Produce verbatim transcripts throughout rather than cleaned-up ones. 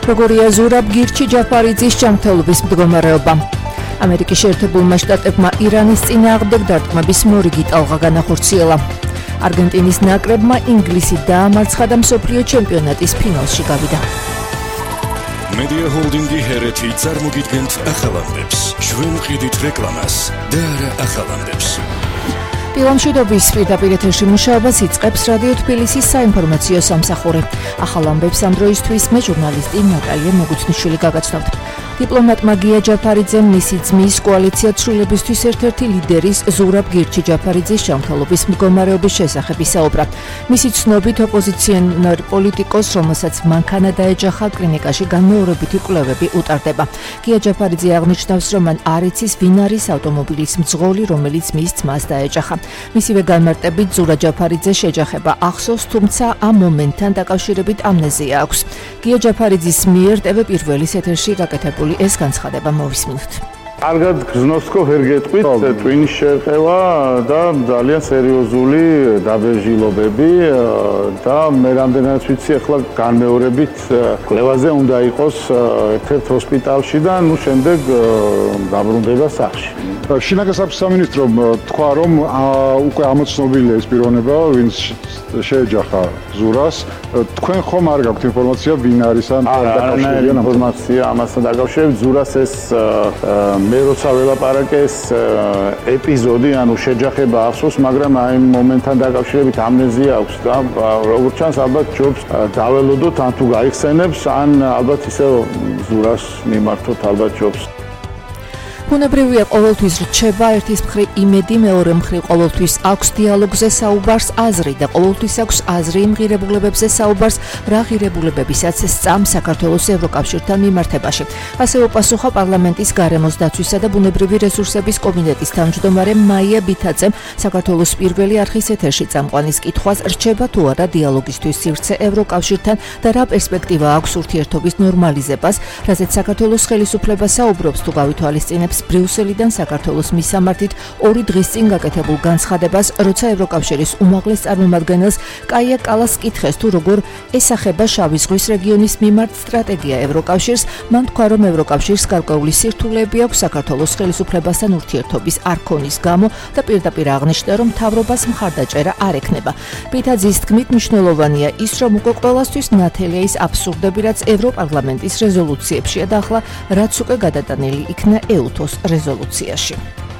როგორია ზურაბ გირჩი ჯაფარიძის ჯანმრთელობის მდგომარეობა. ამერიკის შეერთებულმა შტატებმა ირანის წინააღმდეგ დარტყმების მორიგი ტალღა განახორციელა. არგენტინის ნაკრებმა ინგლისი დაამარცხა და მსოფლიო ჩემპიონატის ფინალში გავიდა. Media Holding-ი ჰერეთი წარმოგიდგენთ ახალამდებს. ჩვენ ვყიდით რეკლამას და არა ახალამდებს. ფილმშვიდობის პირდაპირ ეთერში მუშაობას იწყებს რადიო თბილისის საინფორმაციო სამსახური. ახალ ამბებს ამ დროისთვის მე ჟურნალისტი ნატალია მოგუცნიშვილი გაგაცნობთ. დიპლომატმა გია ჯაფარიძემ მისი ძმის კოალიცია ცვლილებისთვის ერთ-ერთი ლიდერის ზურაბ გირჩი ჯაფარიძის ჯანმრთელობის მდგომარეობის შესახებ ისაუბრა. მისი ცნობით ოპოზიციონერ პოლიტიკოს, რომელსაც მანქანა დაეჯახა, კლინიკაში განმეორებითი კვლევები უტარდება. გია ჯაფარიძე აღნიშნავს, რომ მან არ იცის ვინ არის ავტომობილის მძღოლი, რომელიც მის ძმას დაეჯახა. მისივე განმარტებით ზურაბ ჯაფარიძეს შეჯახება ახსოვს, თუმცა ამ მომენტთან დაკავშირებით ამნეზია აქვს. გია ჯაფარიძის მიერ ტევ პირველის ეთერში გაკეთებული ეს განცხადება მოვისმინოთ. კარგად გზნოსკო ვერ გეტყვით, ტვინის შერყევა და ძალიან სერიოზული დაბეჟილობები და მე რამდენადაც ვიცი, ახლა განმეორებით კვლევაზე უნდა იყოს ერთ-ერთ ჰოსპიტალში და ნუ შემდეგ დაბრუნდება სახლში. შინაგან სამინისტრომ თქვა, რომ უკვე ამოცნობილია ეს პიროვნება, ვინც შეეჯახა ზურას. თქვენ ხომ არ გაქვთ ინფორმაცია, ვინ არის ან დაკავშირებული ინფორმაცია ამასთან დაკავშირებით? ზურას ეს მე როცა ველაპარაკე ეს ეპიზოდი, ანუ შეჯახება ახსოვს, მაგრამ აი მომენტთან დაკავშირებით ამნეზია აქვს და როგორც ჩანს, ალბათ ჯობს დაველოდოთ, ან თუ გაიხსენებს, ან ალბათ ისე ზურას მიმართოთ, ალბათ ჯობს. ბუნებრივია ყოველთვის რჩება ერთის მხრივ იმედი, მეორე მხრივ ყოველთვის აქვს დიალოგზე საუბარს აზრი და ყოველთვის აქვს აზრი იმ ღირებულებებზე საუბარს, რა ღირებულებებისაც სწამს საქართველოს ევროკავშირთან მიმართებაში. ასე უპასუხა პარლამენტის გარემოს დაცვისა და ბუნებრივი რესურსების კომიტეტის თავმჯდომარე მაია ბითაძემ საქართველოს პირველი არხის ეთერში წამყვანის კითხვას, რჩება თუ არა დიალოგისთვის სივრცე ევროკავშირთან და რა პერსპექტივა აქვს ურთიერთობის ნორმალიზებას, რაზეც საქართველოს ხელისუფლება საუბრობს თუ გავითვალისწინებს ბრიუსელიდან საქართველოს მისამართით ორი დღის წინ გაკეთებულ განცხადებას, როცა ევროკავშირის უმაღლეს წარმომადგენელს კაია კალას კითხეს თუ როგორ ესახება შავი ზღვის რეგიონის მიმართ სტრატეგია ევროკავშირს, მან თქვა, რომ ევროკავშირს გარკვეული სირთულეები აქვს საქართველოს ხელისუფლებასთან ურთიერთობის არ ქონის გამო და პირდაპირ აღნიშნა, რომ მთავრობას მხარდაჭერა არ ექნება. ბითაძის თქმით, მნიშვნელოვანია ის, რომ უკვე ყველასთვის ნათელია ის აბსურდები, რაც ევროპარლამენტის რეზოლუციებშია და ახლა რაც უკვე გადატანილი იქნა ეუთოს რეზოლუციაში.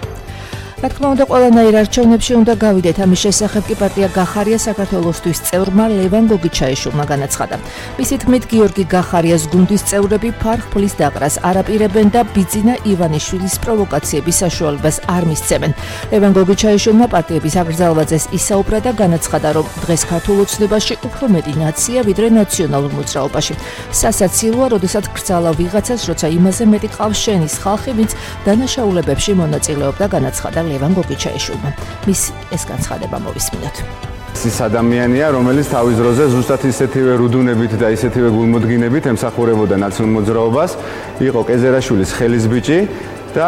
რა თქმა უნდა, ყველანაირ არჩევნებში უნდა გავიდეთ. ამის შესახებ კი პარტია გახარია საქართველოსთვის წევრმა ლევან გოგიჩაიშვილმა განაცხადა. მისი თქმით, გიორგი გახარიას გუნდის წევრები ფარხფლის დაყრას არაპირებენ და ბიძინა ივანიშვილის პროვოკაციების საშუალებას არ მისცემენ. ლევან გოგიჩაიშვილმა პარტიების აკრძალვაძეს ისაუბრა და განაცხადა, რომ დღეს ქართულ ოცნებაში უფრო მეტი ნაცია, ვიდრე ნაციონალურ მოძრაობაში. სასაცილოა, როდესაც გრძალა ვიღაცას, როცა იმაზე მეტი ყავს შენის ხალხი, ვინც დანაშაულებებში მონაწილეობდა, განაცხადა ლევან გოგიჩაიშვილმა. მის ეს განცხადება მოვისმინოთ. ის ადამიანია, რომელიც თავის დროზე ზუსტად ისეთივე რუდუნებით და ისეთივე გულმოდგინებით ემსახურებოდა ნაციონალურ მოძრაობას, იყო კეზერაშვილის ხელის ბიჭი და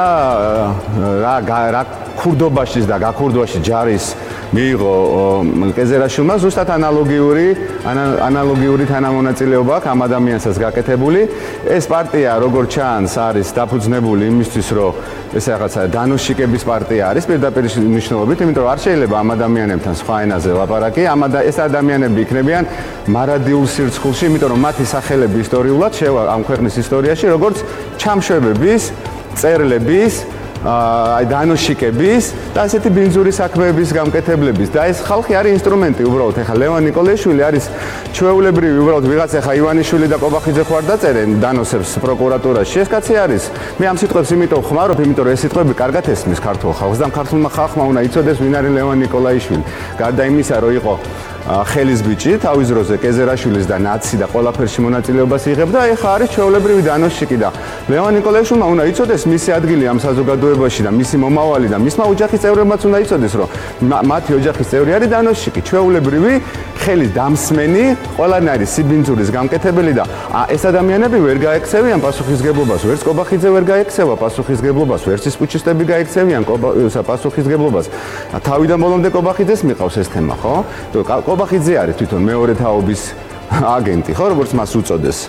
რა რა ქურდობაში და გაქურდვაში ჯარის მიიღო კეზერაშვილმა ზუსტად ანალოგიური ანალოგიური თანამონაწილეობა აქვს ამ ადამიანსაც გაკეთებული. ეს პარტია, როგორც ჩანს, არის დაფუძნებული იმისთვის, რომ ეს რაღაცა დანოშიკების პარტია არის პირდაპირ მნიშვნელობით, იმიტომ რომ არ შეიძლება ამ ადამიანებთან სხვა ენაზე ლაპარაკი. ამ ეს ადამიანები იქნებიან მარადიულ სირცხულში, იმიტომ რომ მათი სახელები ისტორიულად შევა ამ ქვეყნის ისტორიაში, როგორც ჩამშვებების, წერლების, აი დანოშიკების და ასეთი ბინძური საქმეების გამკეთებლების და ეს ხალხი არის ინსტრუმენტი უბრალოდ. ეხლა ლევან ნიკოლაიშვილი არის ჩვეულებრივი უბრალოდ ვიღაცა, ეხლა ივანიშვილი და კობახიძე ხوار დაწერენ დანოსებს პროკურატურაში. ეს კაცი არის. მე ამ სიტყვებს იმიტომ ხმარობ, იმიტომ რომ ეს სიტყვები კარგად ესმის ქართულ ხალხს და ქართულმა ხალხმა უნდა იცოდეს ვინ არის ლევან ნიკოლაიშვილი. გარდა იმისა, რომ იყო ხელის ბიჭი, თავის დროზე კეზერაშვილის და ნაცი და ყველაფერში მონაწილეობას იღებდა, ეხლა არის ჩვეულებრივი დანოშიკი და ლევან ნიკოლაიშვილმა უნდა იცოდეს მისი ადგილი ამ საზოგადოებაში და მისი მომავალი და მისმა ოჯახის წევრებმაც უნდა იცოდეს, რომ მათი ოჯახის წევრი არის დანოშიკი, ჩვეულებრივი ხელის დამსმენი, ყველანაირი სიბინძურის გამკეთებელი და ეს ადამიანები ვერ გაექცევიან პასუხისგებლობას, ვერც კობახიძე ვერ გაექცევა პასუხისგებლობას, ვერც ის პუჩისტები გაექცევიან პასუხისგებლობას. თავიდან ბოლომდე კობახიძეს მიყავს ეს თემა, ხო? კობახიძე არის თვითონ მეორე თაობის აგენტი, ხო, როგორც მას უწოდეს.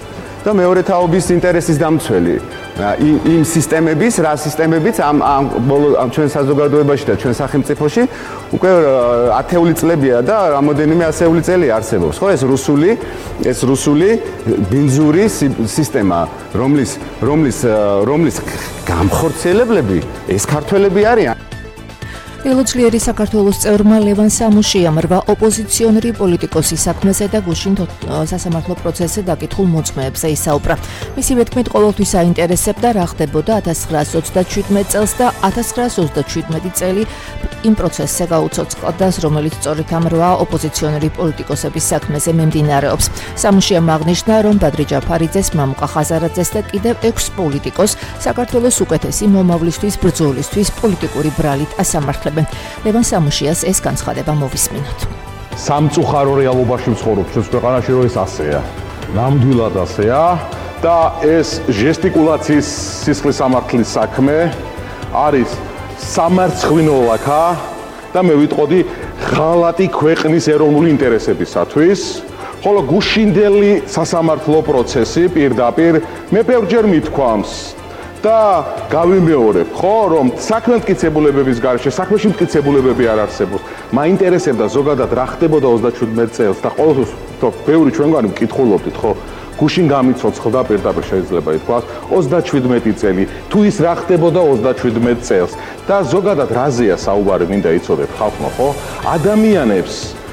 და მეორე თაობის ინტერესის დამცველი. იმ სისტემების, რა სისტემებიც ამ ამ ბოლო ჩვენ საზოგადოებაში და ჩვენ სახელმწიფოში უკვე ათეული წლებია და რამოდენიმე ასეული წელი არსებობს. ხო, ეს რუსული, ეს რუსული ბინძური სისტემა, რომლის რომლის რომლის გამხორციელებლები ეს ქართველები არიან. ელოძლიერი საქართველოს წევრმა ლევან სამუშიამ რვა ოპოზიციონერი პოლიტიკოსის საქმეზე და გუშინ სასამართლო პროცესზე დაკითხულ მოწმეებზე ისაუბრა. მისივე თქმით, ყოველთვის აინტერესებდა რა ხდებოდა ათას ცხრაას ოცდაჩვიდმეტ წელს და ათას ცხრაას ოცდაჩვიდმეტი წელი იმ პროცესზე გაუცოცხლდას, რომელიც სწორედ ამ რვა ოპოზიციონერი პოლიტიკოსების საქმეზე მიმდინარეობს. სამუშიამ აღნიშნა, რომ ბადრი ჯაფარიძეს, მამუკა ხაზარაძეს და კიდევ ექვს პოლიტიკოს საქართველოს უკეთესი მომავლისთვის ბრძოლისთვის პოლიტიკური ბრალით ასამართლებენ. ლევან სამუშიას ეს განცხადება მოვისმინოთ. სამწუხარო რეალობაში ვცხოვრობ ჩვენს ქვეყანაში, რომ ეს ასეა. ნამდვილად ასეა და ეს ჟესტიკულაციის სისხლის სამართლის საქმე არის სამარცხვინო ლაქა და მე ვიტყოდი ღალატი ქვეყნის ეროვნული ინტერესებისათვის, ხოლო გუშინდელი სასამართლო პროცესი პირდაპირ მე ბევრჯერ მithქვამს და გავიმეორებ, ხო, რომ საქმე მტკიცებულებების გარეშე, საქმეში მტკიცებულებები არ არსებობს. მაინტერესებდა ზოგადად რა ხდებოდა ოცდაჩვიდმეტ წელს და ყოველთვის თო ბევრი ჩვენგანი მკითხულობდით, ხო, გუშინ გამიცოცხლდა პირდაპირ შეიძლება ითქვას ოცდაჩვიდმეტი წელი. თუ ის რა ხდებოდა ოცდაჩვიდმეტ წელს და ზოგადად რაზეა საუბარი, მინდა იცოდეთ ხალხმა, ხო? ადამიანებს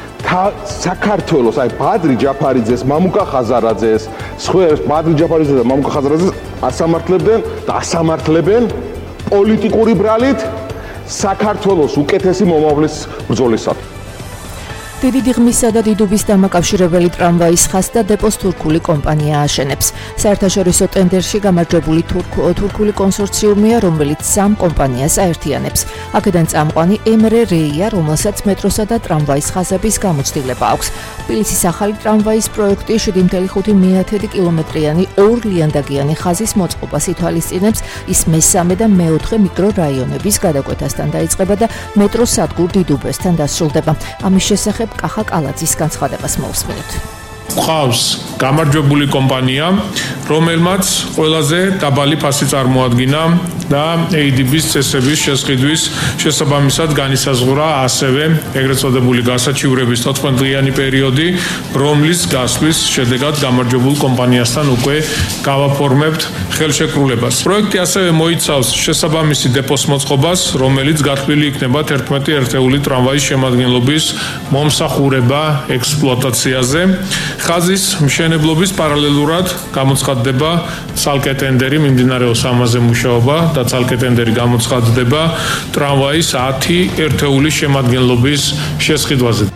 საქართველოს, აი ბადრი ჯაფარიძეს, მამუკა ხაზარაძეს, სხვაებს ბადრი ჯაფარიძეს და მამუკა ხაზარაძეს ასამართლებდნენ და ასამართლებენ პოლიტიკური ბრალით საქართველოს უკეთესი მომავლის ბრძოლისათვის. დიდი დიღმისა და დიდუბის დამაკავშირებელი ტრამვაის ხაზს და დეპოს თურქული კომპანია აშენებს. საერთაშორისო ტენდერში გამარჯვებული თურქული კონსორციუმია, რომელიც სამ კომპანიას აერთიანებს. აქედან წამყვანი ემრე რეია, რომელსაც მეტროსა და ტრამვაის ხაზების გამოცდილება აქვს. თბილისის ახალი ტრამვაის პროექტი შვიდი კoma ხუთი კილომეტრიანი ორ ლიანდაგიანი ხაზის მოწყობას ითვალისწინებს. ის მესამე და მეოთხე მიკრორაიონების გადაკვეთასთან დაიწყება და მეტროს სადგურ დიდუბესთან დასრულდება. ამის შესახებ კახა კალაძის განცხადებას მოვსმინოთ. ყავს გამარჯვებული კომპანია, რომელმაც ყველაზე დაბალი ფასი წარმოადგინა და ეი დი ბის წესების შესყიდვის შესაბამისად განისაზღვრა ასევე ეგრეთ წოდებული გასაჩივრების თოთხმეტდღიანი პერიოდი, რომლის გასვლის შედეგად გამარჯვებულ კომპანიასთან უკვე გავაფორმებთ ხელშეკრულებას. პროექტი ასევე მოიცავს შესაბამისი დეპოს მოწყობას, რომელიც გათვლილი იქნება თერთმეტი ერთეული ტრამვაის შემადგენლობის მომსახურება ექსპლუატაციაზე. ხაზის მშენებლობის პარალელურად გამოცხადდება ცალკე ტენდერი, მიმდინარეობს ამაზე მუშაობა და ცალკე ტენდერი გამოცხადდება ტრამვაის ათი ერთეულის შემადგენლობის შესყიდვაზე.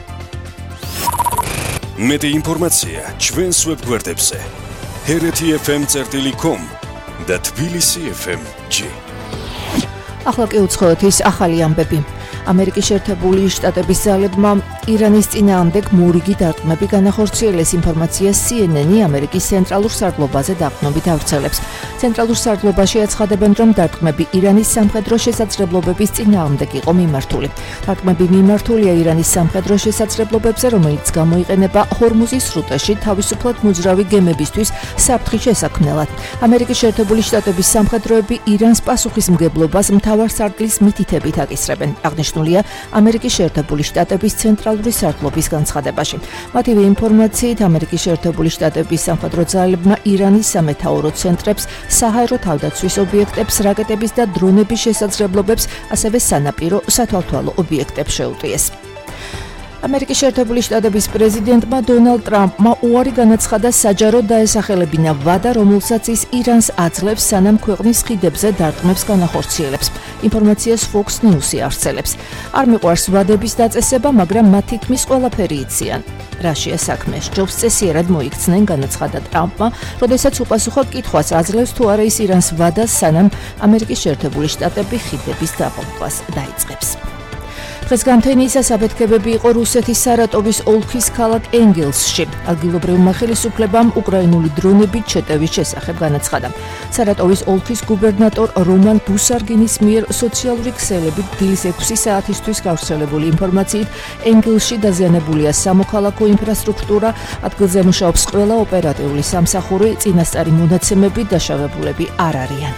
მეტი ინფორმაცია ჩვენს ვებგვერდებზე ჰერეთი ეფ ემ წერტილი კომ და თბილისი ეფ ემ ჯი. ახლა კი უცხოეთის ახალი ამბები. ამერიკის შეერთებული შტატების ძალებმა ირანის წინააღმდეგ მორიგი დარტყმები განახორციელეს. ინფორმაციას სი ენ ენი ამერიკის ცენტრალურ სარდლობაზე დაყრდნობით ავრცელებს. ცენტრალურ სარდლობაში აცხადებენ, რომ დარტყმები ირანის სამხედრო შესაძლებლობების წინააღმდეგ იყო მიმართული. დარტყმები მიმართულია ირანის სამხედრო შესაძლებლობებზე, რომელიც გამოიყენება ჰორმუზის სრუტეში თავისუფლად მოძრავი გემებისთვის საფრთხის შესაქმნელად. ამერიკის შეერთებული შტატების სამხედროები ირანს პასუხისმგებლობას მთავარ სარდლის მითითებით აკისრებენ. აღნიშნულია ამერიკის შეერთებული შტატების ცენტრალური სარდლობის განცხადებაში. მათივე ინფორმაციით, ამერიკის შეერთებული შტატების სამხედრო ძალებმა ირანის სამეთაურო ცენტრებს, საჰაერო თავდაცვის ობიექტებს, რაკეტების და დრონების შესაძლებლობებს, ასევე სანაპირო სათვალთვალო ობიექტებს შეუტიეს. ამერიკის შეერთებული შტატების პრეზიდენტმა დონალდ ტრამპმა უარი განაცხადა საჯაროდ დაესახელებინა ვადა, რომელსაც ის ირანს აძლევს, სანამ ქვეყნის ხიდებზე დარტყმებს განახორციელებს. ინფორმაციას Fox News-ი არსებობს. არ მიყვარს ვადების დაწესება, მაგრამ მათ თითქმის ყველაფერი იციან. რაშია საქმე? ჯობს წესიერად მოიქცნენ, განაცხადა ტრამპმა, როდესაც უპასუხა კითხვას, აძლევს თუ არა ის ირანს ვადას, სანამ ამერიკის შეერთებული შტატები ხიდების დაპყრობას დაიწყებს. დღეს გამთენიისა საბეთქებები იყო რუსეთის სარატოვის ოლქის ქალაქ ენგელსში. ადგილობრივმა ხელისუფლებამ უკრაინული დრონებით შეტევის შესახებ განაცხადა. სარატოვის ოლქის გუბერნატორ რომან ბუსარგინის მიერ სოციალური ქსელებით დილის ექვსი საათისთვის გავრცელებული ინფორმაციით ენგელსში დაზიანებულია სამოქალაქო ინფრასტრუქტურა, ადგილზე მუშაობს ყველა ოპერატიული სამსახური, წინასწარი მონაცემები დაშავებულები არ არიან.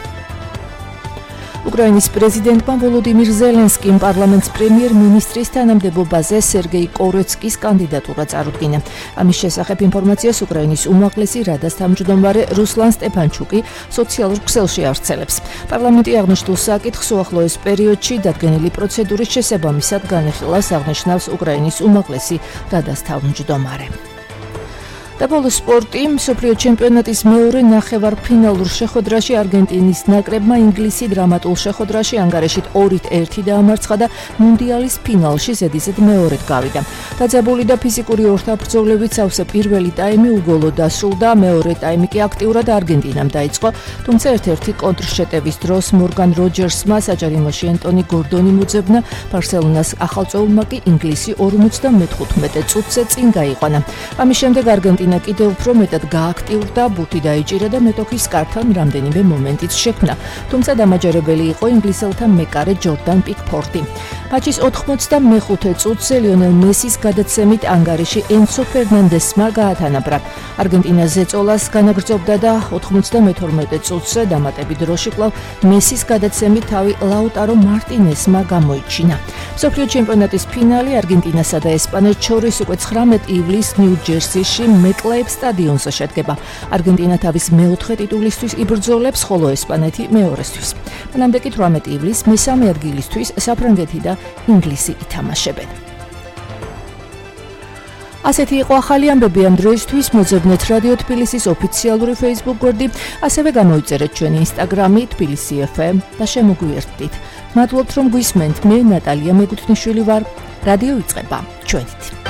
უკრაინის პრეზიდენტმა ვოლოდიმირ ზელენსკიმ პარლამენტის პრემიერ-მინისტრის თანამდებობაზე სერგეი კორეცკის კანდიდატურა წარუდგინა. ამის შესახებ ინფორმაციას უკრაინის უმაღლესი რადას თავმჯდომარე რუსლან სტეფანჩუკი სოციალურ ქსელში ავრცელებს. პარლამენტი აღნიშნულ საკითხს უახლოეს პერიოდში დადგენილი პროცედურის შესაბამისად განეხილავს, აღნიშნავს უკრაინის უმაღლესი რადას თავმჯდომარე. და ბოლოს სპორტი, მსოფლიო ჩემპიონატის მეორე ნახევარფინალურ შეხვედრაში არგენტინის ნაკრებმა ინგლისი დრამატულ შეხვედრაში ანგარიშით ორით ერთი დაამარცხა და მუნდიალის ფინალში ზედიზედ მეორედ გავიდა. დაძაბული და ფიზიკური ორთაბრძოლებით სავსე პირველი ტაიმი უგოლოდ დასრულდა, მეორე ტაიმი კი აქტიურად არგენტინამ დაიწყო, თუმცა ერთ-ერთი კონტრშეტევის დროს მორგან როჯერსმა საჯარიმოში ენტონი გორდონი მოძებნა, ბარსელონას ახალწეულმა კი ინგლისი ორმოცდამეთხუთმეტე წუთზე წინ გაიყვანა. ამის შემდეგ არგენტინა კიდევ უფრო მეტად გააქტიურდა, ბურთი დაიჭირა და მეტოქის კართან რამდენიმე მომენტიც შექმნა, თუმცა დამაჯერებელი იყო ინგლისელთა მეკარე ჯორდან პიკფორდი. მატჩის ოთხმოცდამეხუთე წუთზე ლიონელ მესის გადაცემით ანგარიში ენცო ფერნანდესმა გაათანაბრა. არგენტინა ზეწოლას განაგრძობდა და ოთხმოცდამეთორმეტე წუთზე დამატებით დროში კვლავ მესის გადაცემით თავი ლაუტარო მარტინესმა გამოიჩინა. მსოფლიო ჩემპიონატის ფინალი არგენტინასა და ესპანეთს შორის უკვე ცხრამეტ ივლისს ნიუ-ჯერსიში მეტლაებ სტადიონზე შედგება. არგენტინა თავის მეოთხე ტიტულისთვის იბრძოლებს, ხოლო ესპანეთი მეორესთვის. მანამდე კი თვრამეტ ივლისს მესამე ადგილისთვის საფრანგეთი და ინგლისი ითამაშებენ. ასეთი იყო ახალი ამბები ამ დროისთვის. მოძებნეთ რადიო თბილისის ოფიციალური Facebook გვერდი, ასევე გამოიწერეთ ჩვენი Instagram-ი თბილისი ეფ ემ და შემოგვიერთდით. მადლობთ რომ გვისმენთ. მე ნატალია მეგუთნიშვილი ვარ. რადიო იწყება ჩვენით.